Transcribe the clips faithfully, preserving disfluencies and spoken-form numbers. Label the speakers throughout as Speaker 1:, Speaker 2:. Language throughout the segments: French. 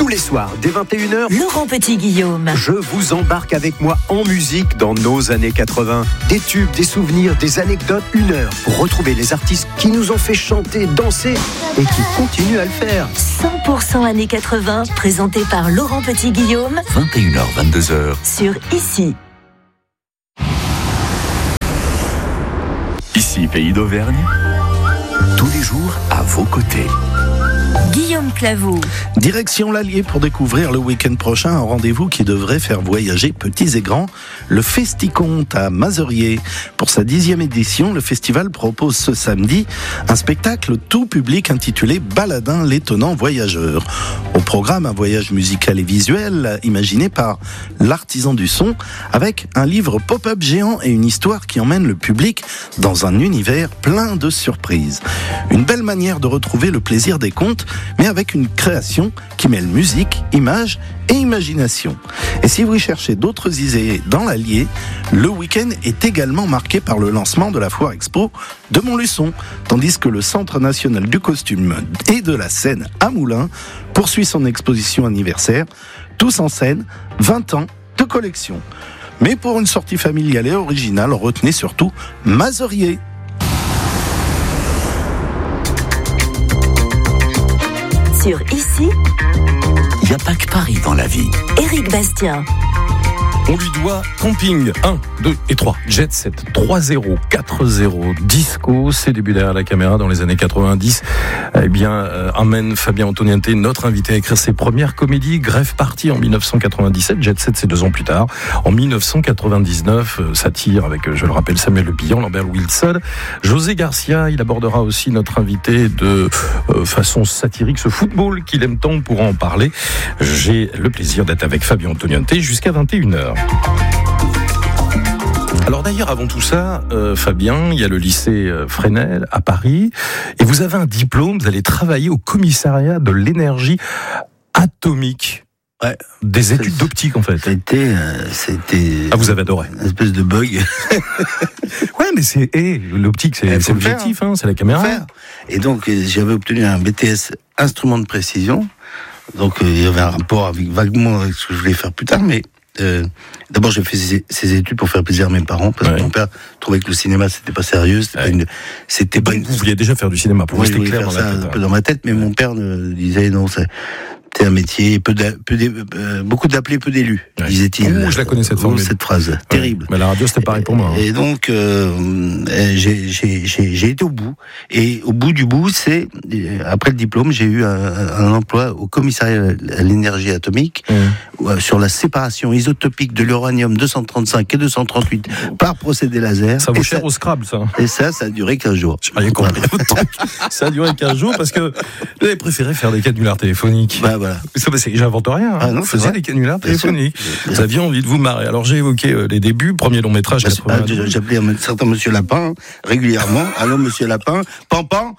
Speaker 1: Tous les soirs, dès vingt et une heures,
Speaker 2: Laurent Petit-Guillaume.
Speaker 1: je vous embarque avec moi en musique dans nos années quatre-vingts. Des tubes, des souvenirs, des anecdotes, une heure pour retrouver les artistes qui nous ont fait chanter, danser et qui continuent à le faire.
Speaker 2: cent pour cent années quatre-vingts, présenté par Laurent Petit-Guillaume
Speaker 3: vingt et une heures, vingt-deux heures.
Speaker 2: sur Ici.
Speaker 3: Ici, Pays d'Auvergne. Tous les jours, à vos côtés.
Speaker 2: Guillaume Claveau.
Speaker 4: Direction l'Allier pour découvrir le week-end prochain un rendez-vous qui devrait faire voyager petits et grands, le Festiconte à Mazeriers. Pour sa dixième édition, le festival propose ce samedi un spectacle tout public intitulé Baladin l'étonnant voyageur. Au programme, un voyage musical et visuel imaginé par l'artisan du son avec un livre pop-up géant et une histoire qui emmène le public dans un univers plein de surprises. Une belle manière de retrouver le plaisir des contes, mais avec une création qui mêle musique, images et imagination. Et si vous cherchez d'autres idées dans l'Allier, le week-end est également marqué par le lancement de la Foire Expo de Montluçon, tandis que le Centre national du costume et de la scène à Moulins poursuit son exposition anniversaire, Tous en scène, vingt ans de collection. Mais pour une sortie familiale et originale, retenez surtout Mazeriers.
Speaker 2: Sur Ici,
Speaker 3: Il n'y a pas que Paris dans la vie.
Speaker 2: Éric Bastien.
Speaker 5: On lui doit Camping un, deux et trois. Jet Set trois zéro, quatre zéro, Disco, ses débuts derrière la caméra dans les années quatre-vingt-dix. Eh bien, euh, amène Fabien Antoniente, notre invité, à écrire ses premières comédies. Grève Party en dix-neuf cent quatre-vingt-dix-sept, Jet Set c'est deux ans plus tard. En dix-neuf cent quatre-vingt-dix-neuf, euh, satire avec, je le rappelle, Samuel Le Pillan, Lambert Wilson. José Garcia, il abordera aussi notre invité de euh, façon satirique ce football qu'il aime tant. Pour en parler, j'ai le plaisir d'être avec Fabien Antoniente jusqu'à vingt et une heures. Alors d'ailleurs, avant tout ça, euh, Fabien, il y a le lycée euh, Fresnel à Paris, et vous avez un diplôme, vous allez travailler au commissariat de l'énergie atomique.
Speaker 4: Ouais.
Speaker 5: Des études d'optique, en fait.
Speaker 4: Ça a été, euh, c'était
Speaker 5: Ah, vous avez adoré.
Speaker 4: une espèce de bug.
Speaker 5: Ouais, mais c'est, hey, l'optique, c'est,
Speaker 4: Eh,
Speaker 5: c'est
Speaker 4: faut le
Speaker 5: l'objectif,
Speaker 4: faire.
Speaker 5: hein, c'est la caméra.
Speaker 4: Faire. Et donc, euh, j'avais obtenu un B T S instrument de précision. Donc, euh, il y avait un rapport avec, vaguement avec ce que je voulais faire plus tard, mais Euh, d'abord, j'ai fait ces, ces études pour faire plaisir à mes parents, parce
Speaker 5: Ouais.
Speaker 4: que mon père trouvait que le cinéma c'était pas sérieux, c'était
Speaker 5: Ouais.
Speaker 4: pas une, c'était pas
Speaker 5: Donc,
Speaker 4: une.
Speaker 5: vous vouliez déjà faire du cinéma, pour
Speaker 4: Moi,
Speaker 5: vous,
Speaker 4: je
Speaker 5: c'était
Speaker 4: voulais
Speaker 5: clair
Speaker 4: faire
Speaker 5: dans la
Speaker 4: ça
Speaker 5: tête.
Speaker 4: un peu dans ma tête, mais mon père ne disait non, c'est, c'est un métier, peu, d'a, peu d'a, euh, beaucoup d'appelés, peu d'élus,
Speaker 5: Ouais.
Speaker 4: disait-il.
Speaker 5: Ouh, je la connais, cette
Speaker 4: Oh,
Speaker 5: formule.
Speaker 4: cette phrase,
Speaker 5: Ouais.
Speaker 4: terrible.
Speaker 5: Mais la radio, c'était pareil pour moi. hein.
Speaker 4: Et donc, euh, j'ai, j'ai, j'ai, j'ai été au bout. Et au bout du bout, c'est, après le diplôme, j'ai eu un, un emploi au commissariat à l'énergie atomique,
Speaker 5: Mmh.
Speaker 4: sur la séparation isotopique de l'uranium deux cent trente-cinq et deux cent trente-huit par procédé laser.
Speaker 5: Ça vaut
Speaker 4: et
Speaker 5: cher
Speaker 4: ça,
Speaker 5: au Scrabble, ça.
Speaker 4: et ça, ça a duré quinze jours.
Speaker 5: J'ai rien compris. Ça a duré quinze jours parce que vous avez préféré faire des canulars téléphoniques.
Speaker 4: Bah voilà.
Speaker 5: Ça, c'est, j'invente rien. Hein.
Speaker 4: Ah non,
Speaker 5: vous
Speaker 4: c'est
Speaker 5: faisiez
Speaker 4: vrai.
Speaker 5: des canulars
Speaker 4: Bien sûr.
Speaker 5: téléphoniques.
Speaker 4: Bien
Speaker 5: Vous
Speaker 4: sûr.
Speaker 5: aviez envie de vous marrer. Alors j'ai évoqué euh, les débuts, premier long métrage
Speaker 4: Ah,
Speaker 5: quatre-vingt-douze.
Speaker 4: J'appelais un certain Monsieur Lapin régulièrement. Allô, Monsieur Lapin, Pampan.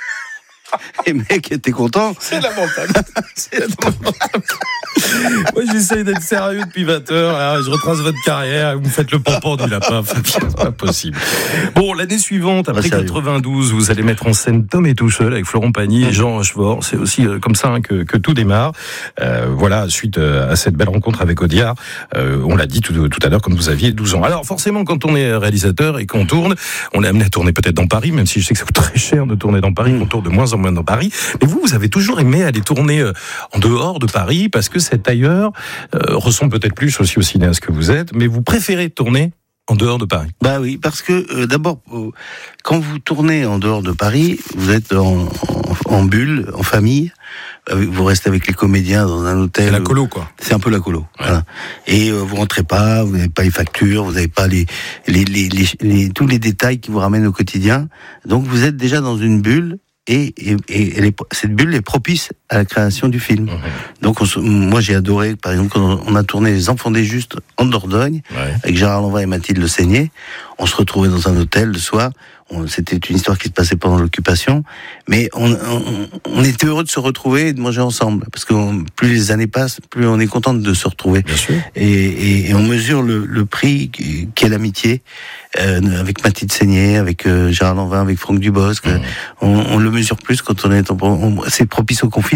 Speaker 4: Et le mec était content.
Speaker 5: C'est lamentable. C'est lamentable. Moi, j'essaye d'être sérieux depuis vingt heures. Hein, je retrace votre carrière. Vous me faites le pampan du lapin. Fabien, c'est pas possible. Bon, l'année suivante, après
Speaker 4: sérieux.
Speaker 5: quatre-vingt-douze, vous allez mettre en scène Tom est tout seul avec Florent Pagny et Jean Rochefort. C'est aussi euh, comme ça hein, que, que tout démarre. Euh, voilà, suite euh, à cette belle rencontre avec Audiard. Euh, on l'a dit tout, tout à l'heure, quand vous aviez douze ans. Alors, forcément, quand on est réalisateur et qu'on tourne, on est amené à tourner peut-être dans Paris, même si je sais que ça coûte très cher de tourner dans Paris, qu'on tourne de moins en moins dans Paris. Mais vous, vous avez toujours aimé aller tourner euh, en dehors de Paris parce que cet ailleurs euh, ressemble peut-être plus aussi au cinéaste que vous êtes, mais vous préférez tourner en dehors de Paris.
Speaker 4: Bah oui, parce que euh, d'abord, euh, quand vous tournez en dehors de Paris, vous êtes en, en, en bulle, en famille. Avec, vous restez avec les comédiens dans un hôtel.
Speaker 5: C'est la colo, quoi.
Speaker 4: C'est un peu la colo.
Speaker 5: Ouais.
Speaker 4: Voilà. Et euh, vous rentrez pas, vous n'avez pas les factures, vous n'avez pas les, les, les, les, les tous les détails qui vous ramènent au quotidien. Donc vous êtes déjà dans une bulle. Et, et, et elle est, cette bulle est propice à la création du film.
Speaker 5: Mmh.
Speaker 4: Donc, on, moi, j'ai adoré, par exemple, quand on a tourné Les Enfants des Justes en Dordogne,
Speaker 5: Ouais.
Speaker 4: avec Gérard Lanvin et Mathilde Le Seigné, on se retrouvait dans un hôtel le soir. On, c'était une histoire qui se passait pendant l'occupation, mais on, on, on était heureux de se retrouver et de manger ensemble, parce que on, plus les années passent, plus on est content de se retrouver.
Speaker 5: Bien sûr.
Speaker 4: Et, et, et on mesure le, le prix qu'est l'amitié euh, avec Mathilde Seigné, avec euh, Gérard Lanvin, avec Franck Dubosc. Mmh. On, on le mesure plus quand on est en, on, c'est propice aux conflits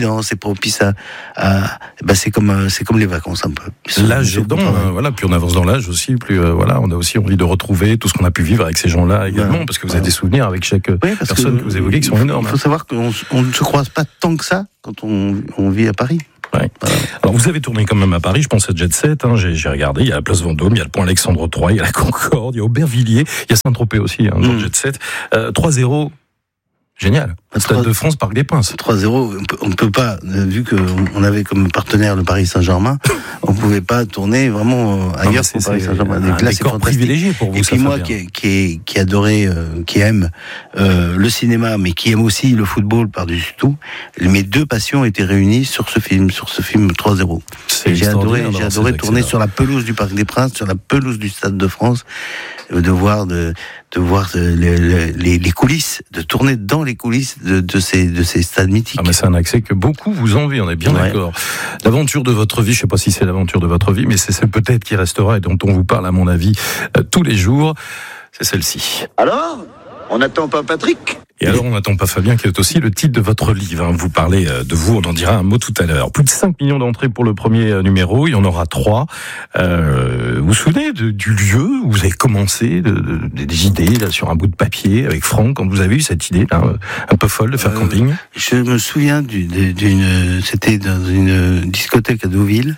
Speaker 6: évident, c'est propice à, à bah c'est comme c'est comme les vacances un peu.
Speaker 5: L'âge aidant, euh, voilà, plus on avance dans l'âge aussi, plus euh, voilà, on a aussi envie de retrouver tout ce qu'on a pu vivre avec ces gens-là également, ouais, parce que vous ouais. avez des souvenirs avec chaque oui, personne que, que vous évoquez qui sont énormes.
Speaker 6: Il faut savoir qu'on on ne se croise pas tant que ça quand on, on vit à Paris.
Speaker 5: Ouais. Alors vous avez tourné quand même à Paris, je pense à Jet Set, hein, j'ai, j'ai regardé, il y a la place Vendôme, il y a le pont Alexandre trois, il y a la Concorde, il y a Aubervilliers, il y a Saint-Tropez aussi, hein, dans mmh. Jet Set. Euh, trois zéro, génial. Stade de France, Parc des Princes.
Speaker 6: trois zéro, on ne peut pas, vu qu'on avait comme partenaire le Paris Saint-Germain, on ne pouvait pas tourner vraiment ailleurs
Speaker 5: qu'au
Speaker 6: Paris Saint-Germain.
Speaker 5: Un là, décor privilégié pour vous.
Speaker 6: Et puis moi qui, qui, qui adorais, euh, qui aime euh, le cinéma, mais qui aime aussi le football par-dessus tout, mes deux passions étaient réunies sur ce film, sur ce film trois zéro. J'ai adoré, j'ai adoré tourner sur la pelouse du Parc des Princes, sur la pelouse du Stade de France, de voir, de, de voir les, les, les coulisses, de tourner dans les coulisses de, de ces, de ces stades mythiques.
Speaker 5: Ah mais c'est un accès que beaucoup vous envient, on est bien ouais. d'accord. L'aventure de votre vie, je sais pas si c'est l'aventure de votre vie, mais c'est celle peut-être qui restera et dont on vous parle à mon avis euh, tous les jours, c'est celle-ci.
Speaker 7: Alors, on n'attend pas Patrick ?
Speaker 5: Et alors, on n'attend pas Fabien, qui est aussi le titre de votre livre. Vous parlez de vous, on en dira un mot tout à l'heure. Plus de cinq millions d'entrées pour le premier numéro, il y en aura trois. Euh, vous vous souvenez de, du lieu où vous avez commencé, de, de, des idées là, sur un bout de papier avec Franck, quand vous avez eu cette idée là, un peu folle de faire euh, camping ?
Speaker 6: Je me souviens d'une, d'une, c'était dans une discothèque à Deauville.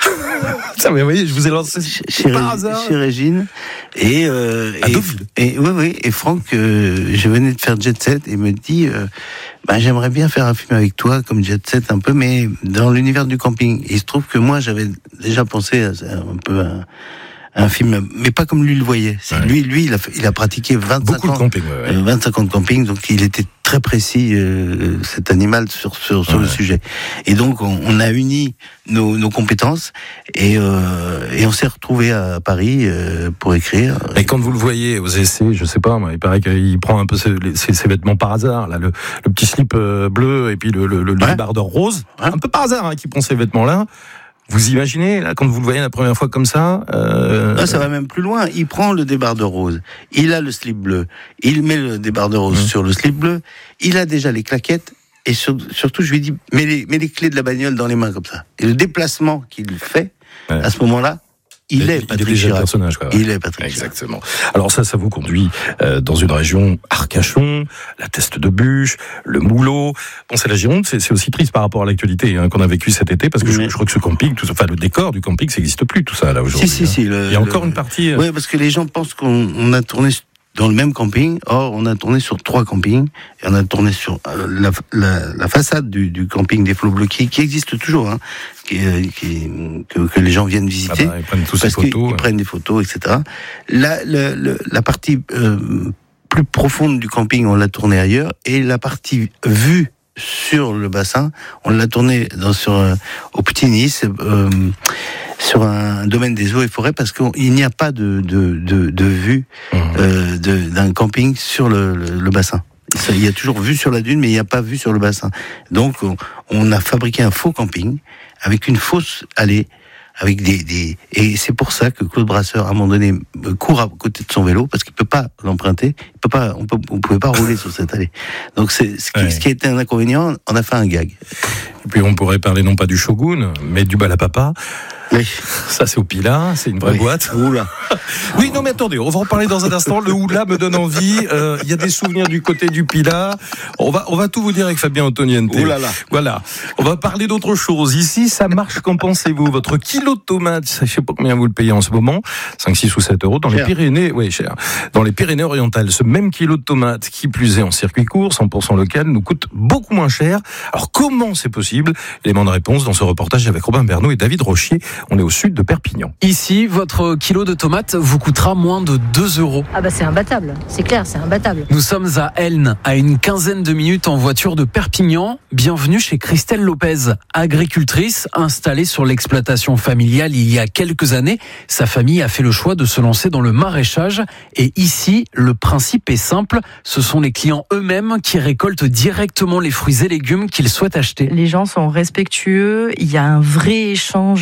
Speaker 5: Ça, mais vous voyez, je vous ai lancé
Speaker 6: chez,
Speaker 5: par hasard.
Speaker 6: Chez Régine. Et, euh,
Speaker 5: à
Speaker 6: et, et, oui, oui, et Franck, euh, je venais de faire Jet Set et me dit, euh, bah, j'aimerais bien faire un film avec toi, comme Jet Set un peu, mais dans l'univers du camping. Et il se trouve que moi, j'avais déjà pensé à, à un peu à, un film, mais pas comme lui le voyait. C'est ouais. Lui, lui, il a, il a pratiqué vingt-cinq
Speaker 5: Beaucoup
Speaker 6: ans,
Speaker 5: de camping, ouais, ouais.
Speaker 6: Euh, vingt-cinq ans de camping, donc il était très précis, euh, cet animal, sur, sur, sur ouais. le sujet. Et donc, on, on a uni nos, nos compétences et, euh, et on s'est retrouvés à Paris euh, pour écrire.
Speaker 5: Et quand vous le voyez aux essais, je sais pas, moi, il paraît qu'il prend un peu ses, ses, ses vêtements par hasard, là, le, le petit slip bleu et puis le, le, le ouais. débardeur rose, ouais. un peu par hasard, hein, qui prend ces vêtements-là. Vous imaginez, là, quand vous le voyez la première fois comme ça euh...
Speaker 6: Là, ça va même plus loin. Il prend le débardeur rose, il a le slip bleu, il met le débardeur rose mmh. sur le slip bleu, il a déjà les claquettes, et sur, surtout, je lui dis, mets les, mets les clés de la bagnole dans les mains comme ça. Et le déplacement qu'il fait, ouais. à ce moment-là, il est Patrick
Speaker 5: il est déjà
Speaker 6: Chirac.
Speaker 5: Le personnage, quoi.
Speaker 6: Il est Patrick
Speaker 5: Exactement. Chirac. Alors ça, ça vous conduit euh, dans une région Arcachon, la Teste de Bûche, le Moulot. Bon, c'est la Gironde, c'est, c'est aussi triste par rapport à l'actualité hein, qu'on a vécu cet été, parce que oui. je, je crois que ce camping, tout, enfin le décor du camping, ça n'existe plus, tout ça là aujourd'hui.
Speaker 6: Si, si, si. Le,
Speaker 5: il y a encore
Speaker 6: le,
Speaker 5: une partie. Euh...
Speaker 6: Oui, parce que les gens pensent qu'on on a tourné dans le même camping. Or, on a tourné sur trois campings et on a tourné sur euh, la, la, la façade du, du camping des Flots Bleus qui, qui existe toujours, hein, qui, qui, que, que les gens viennent visiter.
Speaker 5: Ah bah, ils prennent tous
Speaker 6: parce
Speaker 5: ces photos.
Speaker 6: Ils ouais. prennent des photos, et cetera. La, la, la, la partie euh, plus profonde du camping, on l'a tournée ailleurs, et la partie vue sur le bassin, on l'a tournée dans, sur, euh, au Petit Nice, euh, sur un domaine des eaux et forêts, parce qu'il n'y a pas de, de, de, de vue mmh. euh, de, d'un camping sur le, le, le bassin. Il y a toujours vue sur la dune, mais il n'y a pas vue sur le bassin. Donc, on, on a fabriqué un faux camping avec une fausse allée, avec des, des et c'est pour ça que Claude Brasseur à un moment donné court à côté de son vélo parce qu'il peut pas l'emprunter, il peut pas, on peut, on pouvait pas rouler sur cette allée. Donc c'est ce qui, ouais. ce qui a été un inconvénient, on a fait un gag.
Speaker 5: Et puis on pourrait parler non pas du Shogun, mais du Balapapa.
Speaker 6: Oui.
Speaker 5: Ça c'est au Pila, c'est une vraie
Speaker 6: oui.
Speaker 5: boîte.
Speaker 6: Oula.
Speaker 5: Oui, non mais attendez, on va en parler dans un instant. Le Oula me donne envie. Il euh, y a des souvenirs du côté du Pila. On va, on va tout vous dire avec Fabien Antoniente.
Speaker 6: Oula là.
Speaker 5: Voilà. On va parler d'autre chose. Ici, ça marche. Qu'en pensez-vous ? Votre kilo de tomates, je sais pas combien vous le payez en ce moment, cinq, six ou sept euros dans cher. Les Pyrénées. Oui, cher. Dans les Pyrénées-Orientales, ce même kilo de tomates, qui plus est en circuit court, cent pour cent local, nous coûte beaucoup moins cher. Alors comment c'est possible ? Élément de réponse dans ce reportage avec Robin Bernot et David Rochier. On est au sud de Perpignan.
Speaker 8: Ici, votre kilo de tomates vous coûtera moins de deux euros.
Speaker 9: Ah bah c'est imbattable, c'est clair, c'est imbattable.
Speaker 8: Nous sommes à Elne, à une quinzaine de minutes en voiture de Perpignan. Bienvenue chez Christelle Lopez, agricultrice installée sur l'exploitation familiale il y a quelques années. Sa famille a fait le choix de se lancer dans le maraîchage. Et ici, le principe est simple. Ce sont les clients eux-mêmes qui récoltent directement les fruits et légumes qu'ils souhaitent acheter.
Speaker 9: Les gens sont respectueux, il y a un vrai échange sur la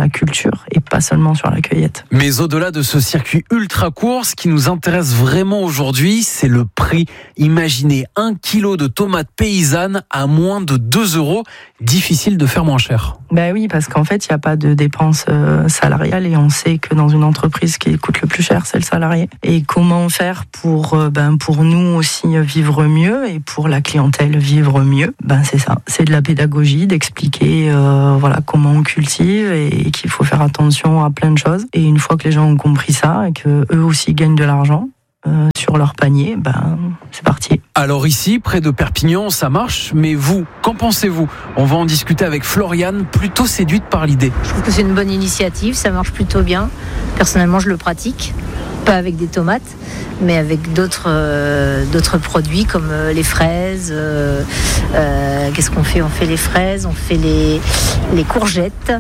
Speaker 10: la culture et pas seulement sur la cueillette.
Speaker 8: Mais au-delà de ce circuit ultra court, ce qui nous intéresse vraiment aujourd'hui, c'est le prix. Imaginez un kilo de tomates paysannes à moins de deux euros. Difficile de faire moins cher.
Speaker 10: Ben oui, parce qu'en fait, il n'y a pas de dépenses euh, salariales et on sait que dans une entreprise, ce qui coûte le plus cher, c'est le salarié. Et comment faire pour, euh, ben, pour nous aussi vivre mieux et pour la clientèle vivre mieux? Ben c'est ça, c'est de la pédagogie, d'expliquer euh, voilà comment on cultive et qu'il faut faire attention à plein de choses. Et une fois que les gens ont compris ça et que eux aussi gagnent de l'argent euh, sur leur panier, ben c'est parti.
Speaker 8: Alors ici, près de Perpignan, ça marche, mais vous, qu'en pensez-vous? On va en discuter avec Floriane, plutôt séduite par l'idée.
Speaker 9: Je trouve que c'est une bonne initiative, ça marche plutôt bien. Personnellement, je le pratique. Pas avec des tomates, mais avec d'autres, euh, d'autres produits comme euh, les fraises. Euh, euh, qu'est-ce qu'on fait? On fait les fraises, on fait les, les courgettes.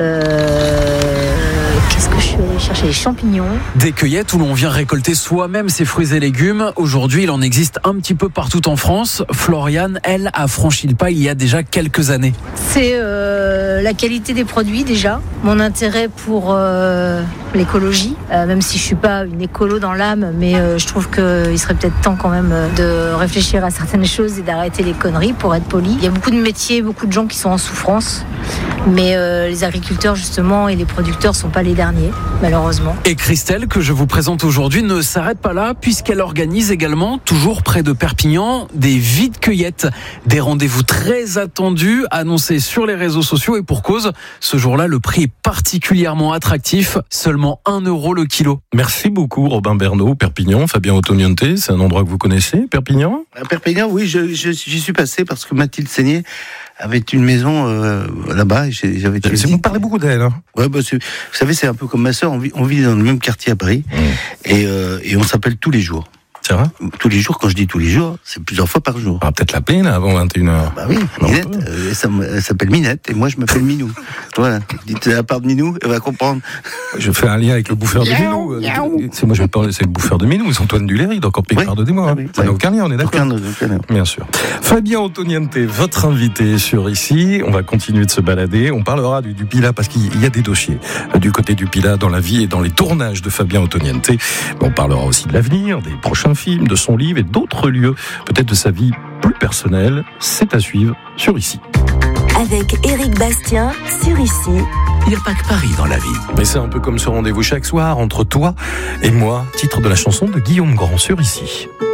Speaker 9: Euh, qu'est-ce que je suis allée chercher? Les champignons.
Speaker 8: Des cueillettes où l'on vient récolter soi-même ses fruits et légumes. Aujourd'hui, il en existe un petit peu partout en France. Floriane, elle, a franchi le pas il y a déjà quelques années.
Speaker 9: C'est euh, la qualité des produits déjà, mon intérêt pour euh, l'écologie, euh, même si je suis pas une écolo dans l'âme, mais euh, je trouve qu'il serait peut-être temps quand même de réfléchir à certaines choses et d'arrêter les conneries, pour être poli. Il y a beaucoup de métiers, beaucoup de gens qui sont en souffrance, mais euh, les agriculteurs justement et les producteurs sont pas les derniers, malheureusement.
Speaker 8: Et Christelle, que je vous présente aujourd'hui, ne s'arrête pas là, puisqu'elle organise également, toujours près de Perpignan, des vide-cueillettes. Des rendez-vous très attendus, annoncés sur les réseaux sociaux, et pour cause, ce jour-là, le prix est particulièrement attractif, seulement un euro le kilo.
Speaker 5: Merci beaucoup Robin Bernot, Perpignan, Fabien Ottoniente, c'est un endroit que vous connaissez, Perpignan?
Speaker 6: À Perpignan, oui, je, je, j'y suis passé parce que Mathilde Seigné avait une maison euh, là-bas. Et j'avais
Speaker 5: c'est, vous parlez beaucoup d'elle. Hein.
Speaker 6: Ouais, bah, vous savez, c'est un peu comme ma sœur, on vit, on vit dans le même quartier à Paris, mmh. et, euh, et on s'appelle tous les jours.
Speaker 5: C'est vrai?
Speaker 6: Tous les jours, quand je dis tous les jours, c'est plusieurs fois par jour.
Speaker 5: On va peut-être l'appeler là avant vingt et une heures.
Speaker 6: Bah oui, Minette, euh, ça, elle s'appelle Minette et moi je m'appelle Minou. Voilà, dites à part de Minou, elle va comprendre.
Speaker 5: Je fais un lien avec le bouffeur de Minou. C'est moi je vais parler, c'est le bouffeur de Minou, c'est Antoine Duléry, donc oui. Pardonnez-moi. Oui, ça n'a oui. aucun lien, on est d'accord. Aucun, aucun Bien sûr. Fabien Ottoniente, votre invité sur Ici. On va continuer de se balader. On parlera du, du Pilat parce qu'il y a des dossiers du côté du Pilat dans la vie et dans les tournages de Fabien Ottoniente. On parlera aussi de l'avenir, des prochains films, de son livre et d'autres lieux, peut-être de sa vie plus personnelle. C'est à suivre sur Ici.
Speaker 2: Avec Éric Bastien sur Ici.
Speaker 3: Il n'y a pas que Paris dans la vie.
Speaker 5: Mais c'est un peu comme ce rendez-vous chaque soir entre toi et moi, titre de la chanson de Guillaume Grand sur Ici.